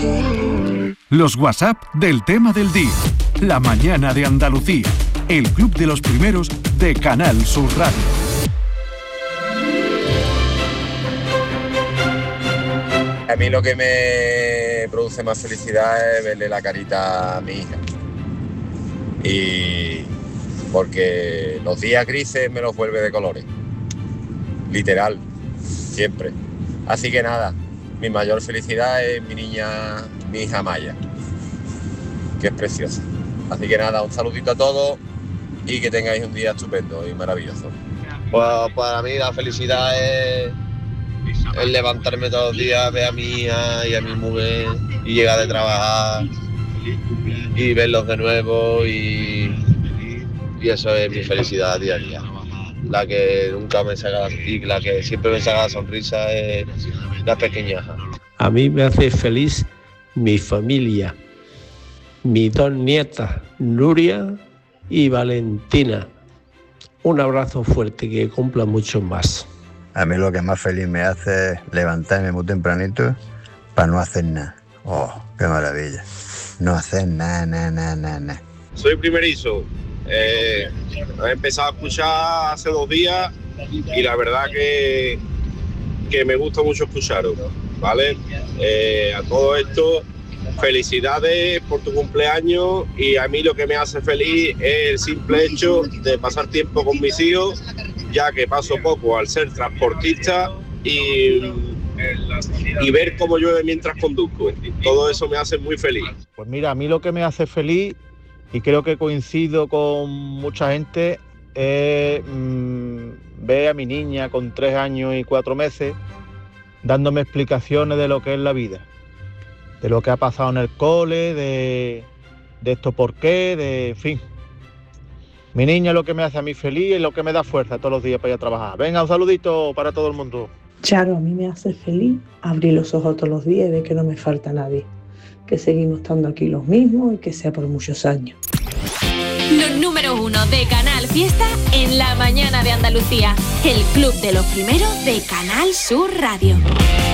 Los WhatsApp del tema del día. La mañana de Andalucía. El club de los primeros de Canal Sur Radio. A mí lo que me produce más felicidad es verle la carita a mi hija. Y porque los días grises me los vuelve de colores. Literal, siempre. Así que nada, mi mayor felicidad es mi hija Maya, que es preciosa. Así que nada, un saludito a todos y que tengáis un día estupendo y maravilloso. Pues para mí la felicidad es levantarme todos los días, ver a mi hija y a mi mujer y llegar de trabajar y verlos de nuevo y eso es mi felicidad diaria. La que nunca me saca y la que siempre me saca la sonrisa es la pequeñaja. A mí me hace feliz mi familia, mis dos nietas, Nuria y Valentina. Un abrazo fuerte, que cumplan mucho más. A mí lo que más feliz me hace es levantarme muy tempranito para no hacer nada. ¡Oh, qué maravilla! No hacer nada. Soy primerizo. He empezado a escuchar hace 2 días y la verdad que me gusta mucho escucharos, ¿vale? A todo esto, felicidades por tu cumpleaños, y a mí lo que me hace feliz es el simple hecho de pasar tiempo con mis hijos, ya que paso poco al ser transportista y ver cómo llueve mientras conduzco. Todo eso me hace muy feliz. Pues mira, a mí lo que me hace feliz, y creo que coincido con mucha gente, es ver a mi niña con 3 años y 4 meses dándome explicaciones de lo que es la vida, de lo que ha pasado en el cole, de esto por qué, en fin. Mi niña es lo que me hace a mí feliz y lo que me da fuerza todos los días para ir a trabajar. Venga, un saludito para todo el mundo. Charo, a mí me hace feliz abrir los ojos todos los días y ver que no me falta nadie, que seguimos estando aquí los mismos y que sea por muchos años. Los número 1 de Canal Fiesta en la mañana de Andalucía. El club de los primeros de Canal Sur Radio.